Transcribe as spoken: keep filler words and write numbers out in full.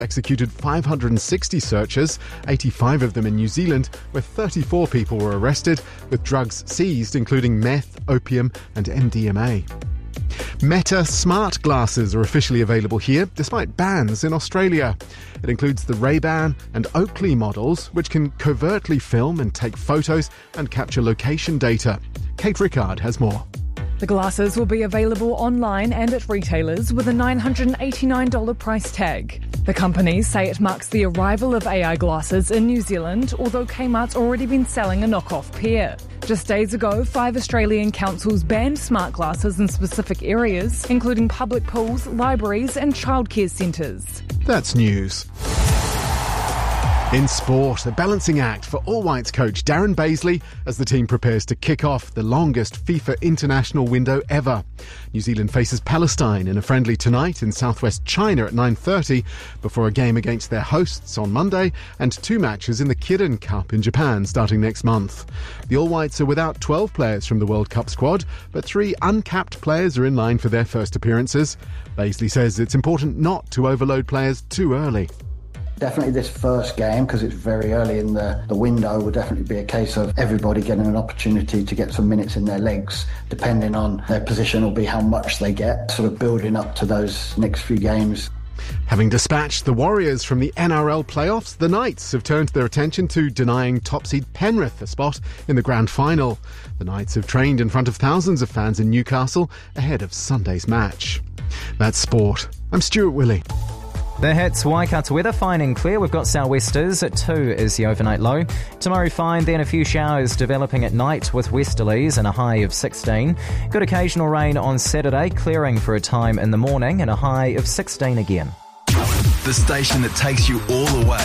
executed five hundred sixty searches, eighty-five of them in New Zealand, where thirty-four people were arrested, with drugs seized including meth, opium and M D M A. Meta smart glasses are officially available here, despite bans in Australia. It includes the Ray-Ban and Oakley models, which can covertly film and take photos and capture location data. Kate Rickard has more. The glasses will be available online and at retailers with a nine hundred eighty-nine dollars price tag. The companies say it marks the arrival of A I glasses in New Zealand, although Kmart's already been selling a knockoff pair. Just days ago, five Australian councils banned smart glasses in specific areas, including public pools, libraries and childcare centres. That's news. In sport, a balancing act for All Whites coach Darren Bazley as the team prepares to kick off the longest FIFA international window ever. New Zealand faces Palestine in a friendly tonight in southwest China at nine thirty before a game against their hosts on Monday and two matches in the Kirin Cup in Japan starting next month. The All Whites are without twelve players from the World Cup squad, but three uncapped players are in line for their first appearances. Bazley says it's important not to overload players too early. Definitely this first game, because it's very early in the, the window, will definitely be a case of everybody getting an opportunity to get some minutes in their legs. Depending on their position will be how much they get, sort of building up to those next few games. Having dispatched the Warriors from the N R L playoffs, the Knights have turned their attention to denying top seed Penrith a spot in the grand final. The Knights have trained in front of thousands of fans in Newcastle ahead of Sunday's match. That's sport. I'm Stuart Willey. The hits Waikato weather, fine and clear. We've got sou'westers at two is the overnight low. Tomorrow fine, then a few showers developing at night with westerlies and a high of sixteen. Good occasional rain on Saturday, clearing for a time in the morning and a high of sixteen again. The station that takes you all the way.